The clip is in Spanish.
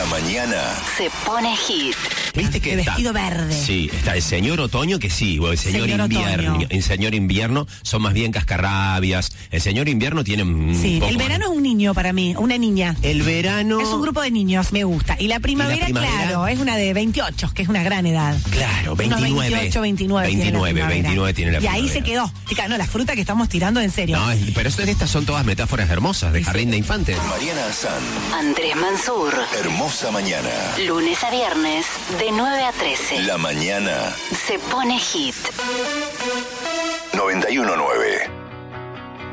La mañana se pone hit. ¿Viste que de está? vestido verde. Sí, está el señor otoño, que sí, o el señor invierno. Otoño. El señor invierno son más bien cascarrabias. El señor invierno tiene un Sí, poco el más. verano es un niño para mí, una niña. El verano. Es un grupo de niños, me gusta. Y la primavera, claro, es una de 28, que es una gran edad. Claro, 29. Unos 28, 29. 29 tiene la Y primavera. ahí se quedó. Chica, no, la fruta que estamos tirando en serio. No, pero estas son todas metáforas hermosas de jardín de infantes. Mariana San, Andrés Mansur. hermosa mañana. Lunes a viernes, de 9 a 13. La mañana Se pone hit. 91.9.